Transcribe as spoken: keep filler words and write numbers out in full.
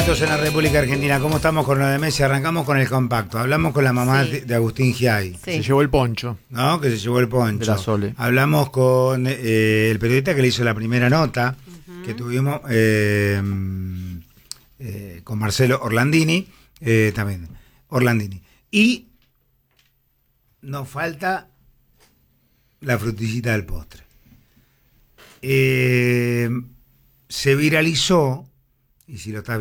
minutos en la República Argentina. ¿Cómo estamos con lo de Messi? Arrancamos con el compacto. Hablamos con la mamá Sí. de Agustín Giai, Sí. Se llevó el poncho. ¿no? Que se llevó el poncho. De la Sole. Hablamos con eh, el periodista que le hizo la primera nota, uh-huh. que tuvimos eh, eh, con Marcelo Orlandini, eh, también. Orlandini. Y nos falta la frutillita del postre. Eh, se viralizó, y si lo está